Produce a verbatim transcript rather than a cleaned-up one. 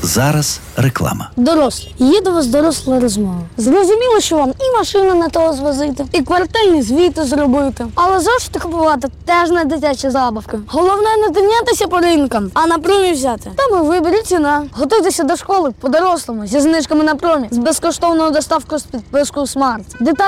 Зараз реклама. Дорослі. Є до вас доросла розмова. Зрозуміло, що вам і машину на того звозити, і квартальні звіти зробити. Але зошити купувати теж не дитячі забавки. Головне не тинятися по ринкам, а на промі взяти. Там і виберіть ціна. Готуйтеся до школи по-дорослому, зі знижками на промі, з безкоштовною доставкою з підпискою Смарт. Деталі